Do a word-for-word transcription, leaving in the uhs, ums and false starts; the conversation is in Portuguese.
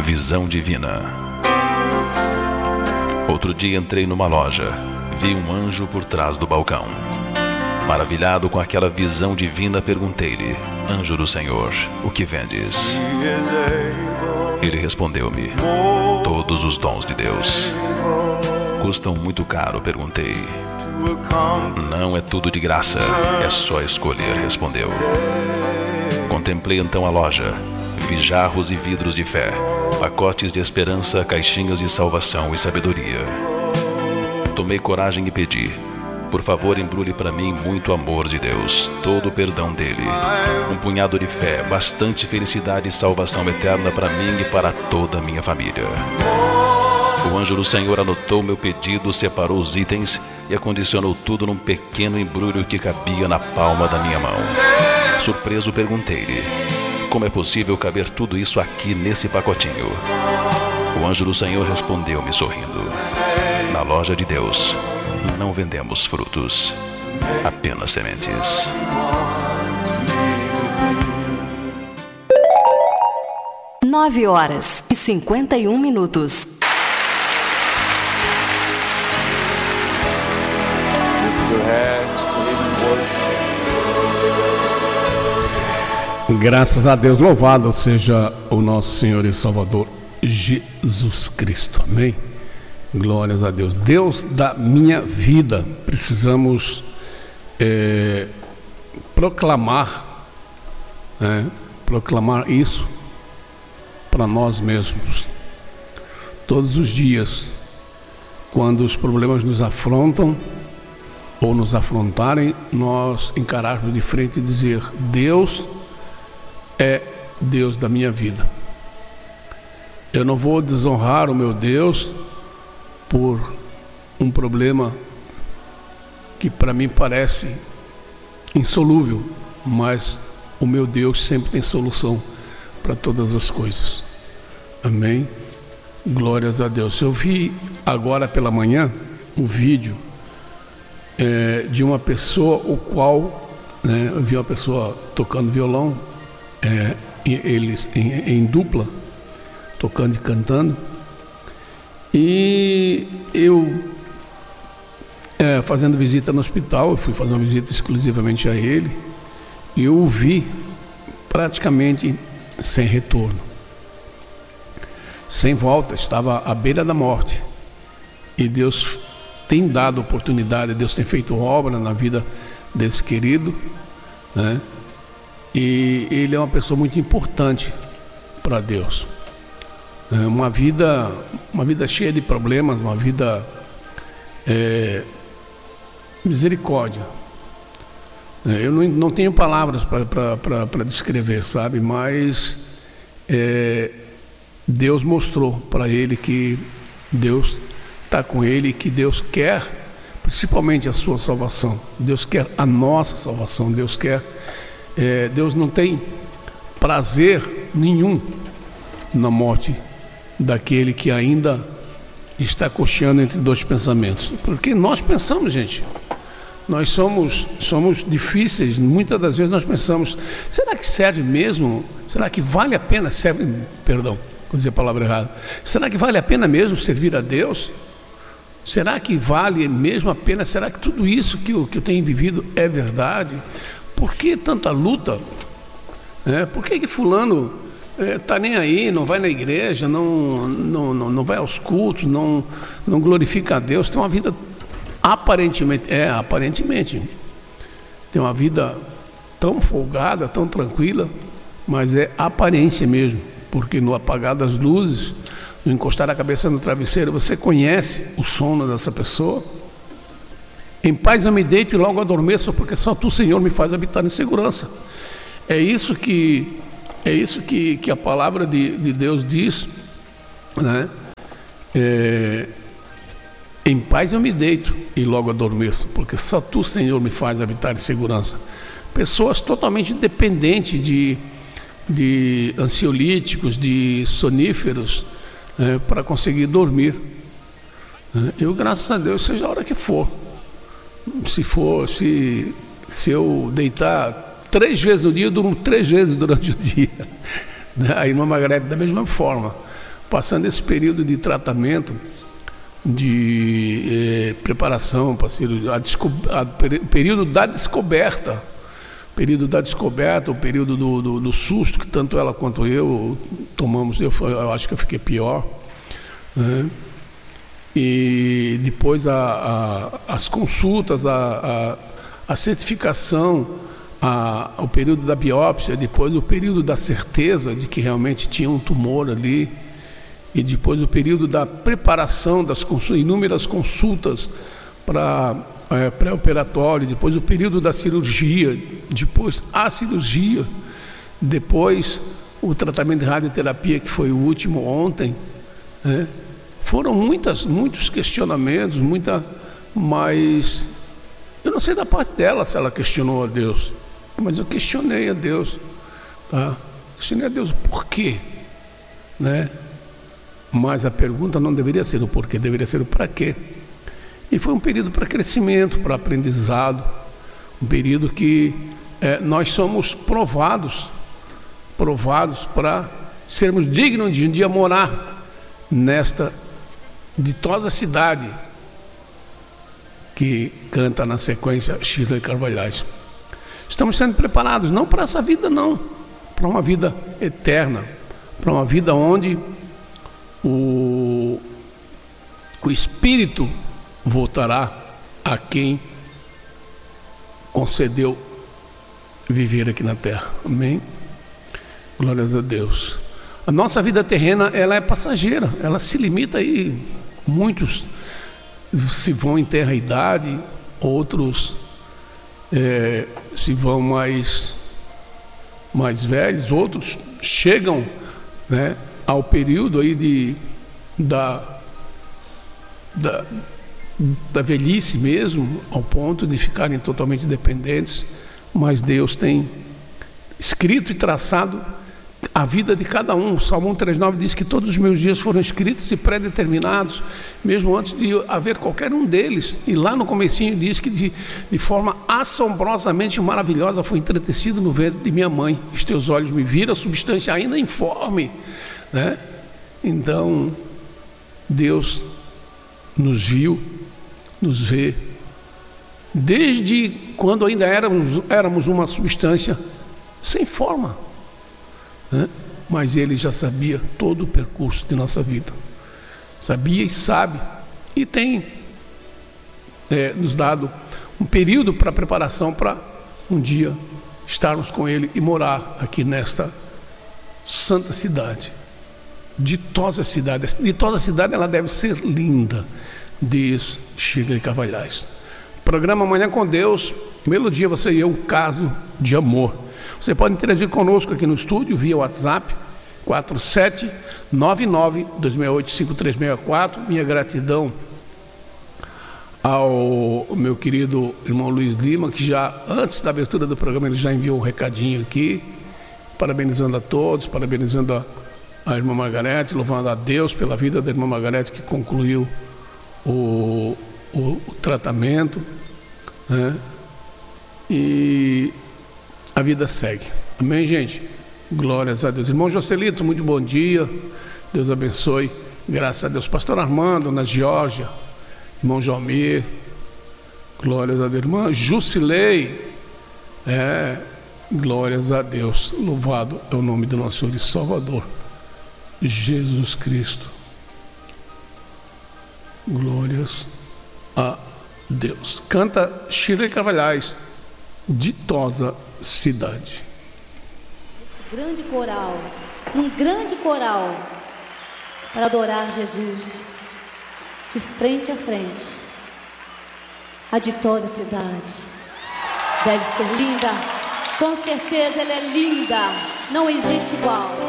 Visão divina. Outro dia entrei numa loja, vi um anjo por trás do balcão. Maravilhado com aquela visão divina, perguntei-lhe: Anjo do Senhor, o que vendes? Ele respondeu-me: todos os dons de Deus. Custam muito caro? Perguntei. Não é tudo de graça, é só escolher, respondeu. Contemplei então a loja, vi jarros e vidros de fé, pacotes de esperança, caixinhas de salvação e sabedoria. Tomei coragem e pedi: por favor, embrulhe para mim muito amor de Deus, todo o perdão dele, um punhado de fé, bastante felicidade e salvação eterna para mim e para toda a minha família. O anjo do Senhor anotou meu pedido, separou os itens e acondicionou tudo num pequeno embrulho que cabia na palma da minha mão. Surpreso, perguntei-lhe: como é possível caber tudo isso aqui nesse pacotinho? O anjo do Senhor respondeu-me sorrindo: na loja de Deus não vendemos frutos, apenas sementes. Nove horas e cinquenta e um minutos. Graças a Deus, louvado seja o nosso Senhor e Salvador Jesus Cristo, amém? Glórias a Deus. Deus da minha vida. Precisamos é, proclamar, né, proclamar isso para nós mesmos. Todos os dias, quando os problemas nos afrontam ou nos afrontarem, nós encararmos de frente e dizer: Deus é Deus da minha vida. Eu não vou desonrar o meu Deus por um problema que para mim parece insolúvel, mas o meu Deus sempre tem solução para todas as coisas. Amém? Glórias a Deus. Eu vi agora pela manhã um vídeo é, de uma pessoa, o qual, né, eu vi uma pessoa tocando violão, é, eles em, em dupla, tocando e cantando. E eu, é, fazendo visita no hospital, eu fui fazer uma visita exclusivamente a ele, e eu o vi praticamente sem retorno, sem volta, estava à beira da morte. E Deus tem dado oportunidade, Deus tem feito obra na vida desse querido, né? E ele é uma pessoa muito importante para Deus. É uma vida, uma vida cheia de problemas, uma vida é, misericórdia. É, eu não, não tenho palavras para descrever, sabe? Mas é, Deus mostrou para ele que Deus está com ele, que Deus quer principalmente a sua salvação. Deus quer a nossa salvação. Deus quer, é, Deus não tem prazer nenhum na morte daquele que ainda está cocheando entre dois pensamentos. Porque nós pensamos, gente, nós somos, somos difíceis. Muitas das vezes nós pensamos: será que serve mesmo? Será que vale a pena? Serve, perdão, vou dizer a palavra errada. Será que vale a pena mesmo servir a Deus? Será que vale mesmo a pena? Será que tudo isso que eu, que eu tenho vivido é verdade? Por que tanta luta? É, por que que fulano está é, nem aí, não vai na igreja, não, não, não, não vai aos cultos, não, não glorifica a Deus, tem uma vida aparentemente, é, aparentemente, tem uma vida tão folgada, tão tranquila, mas é aparência mesmo, porque no apagar das luzes, no encostar a cabeça no travesseiro, você conhece o sono dessa pessoa. Em paz eu me deito e logo adormeço, porque só tu, Senhor, me faz habitar em segurança. É isso que É isso que, que a palavra de, de Deus diz, né? É, em paz eu me deito e logo adormeço, porque só tu, Senhor, me faz habitar em segurança. Pessoas totalmente dependentes de, de ansiolíticos, de soníferos, né, para conseguir dormir. Eu, graças a Deus, seja a hora que for. Se for, se, se eu deitar três vezes no dia, eu durmo três vezes durante o dia. A irmã Margarete da mesma forma. passando esse período de tratamento, de eh, preparação para a, desco, a período da descoberta, período da descoberta, o período do, do, do susto que tanto ela quanto eu tomamos. Eu, eu acho que eu fiquei pior, né? E depois a, a, as consultas, a, a, a certificação, a, o período da biópsia, depois o período da certeza de que realmente tinha um tumor ali, e depois o período da preparação das consultas, inúmeras consultas para é, pré-operatório, depois o período da cirurgia, depois a cirurgia, depois o tratamento de radioterapia, que foi o último ontem, né? Foram muitas, muitos questionamentos, muita, mas eu não sei da parte dela se ela questionou a Deus, mas eu questionei a Deus, tá? Questionei a Deus por quê, né? Mas a pergunta não deveria ser o porquê, deveria ser o para quê. E foi um período para crescimento, para aprendizado, um período que é, nós somos provados, provados para sermos dignos de um dia morar nesta ditosa cidade que canta na sequência Shirley Carvalhais. Estamos sendo preparados não para essa vida não, para uma vida eterna, para uma vida onde o, o Espírito voltará a quem concedeu viver aqui na terra. Amém? Glórias a Deus. A nossa vida terrena, ela é passageira, ela se limita aí. Muitos se vão em terra idade, outros é, se vão mais, mais velhos, outros chegam, né, ao período aí de, da, da, da velhice mesmo, ao ponto de ficarem totalmente dependentes, mas Deus tem escrito e traçado a vida de cada um. O Salmo cento e trinta e nove diz que todos os meus dias foram escritos e pré-determinados, mesmo antes de haver qualquer um deles. E lá no comecinho diz que de, de forma assombrosamente maravilhosa foi entretecido no ventre de minha mãe. Os teus olhos me viram, a substância ainda informe, né? Então, Deus nos viu, nos vê, desde quando ainda éramos, éramos uma substância sem forma, né? Mas Ele já sabia todo o percurso de nossa vida, sabia e sabe, e tem é, nos dado um período para preparação para um dia estarmos com Ele e morar aqui nesta santa cidade, ditosa cidade. Ditosa cidade, ela deve ser linda, diz Shirley Carvalhais. Programa Amanhã com Deus, melodia, você e eu, um caso de amor. Você pode interagir conosco aqui no estúdio via WhatsApp quatro sete nove nove dois seis oito cinco três seis quatro. Minha gratidão ao meu querido irmão Luiz Lima, que já antes da abertura do programa ele já enviou um recadinho aqui, parabenizando a todos, parabenizando a, a irmã Margarete, louvando a Deus pela vida da irmã Margarete, que concluiu o, o, o tratamento, né? E a vida segue. Amém, gente? Glórias a Deus. Irmão Joselito, muito bom dia. Deus abençoe. Graças a Deus. Pastor Armando, na Geórgia. Irmão Jomir. Glórias a Deus. Irmã Jusilei. É, glórias a Deus. Louvado é o nome do nosso Senhor e Salvador, Jesus Cristo. Glórias a Deus. Canta Shirley Carvalhais, Ditosa Cidade. Esse grande coral, um grande coral para adorar Jesus de frente a frente. A ditosa cidade deve ser linda, com certeza ela é linda, não existe igual.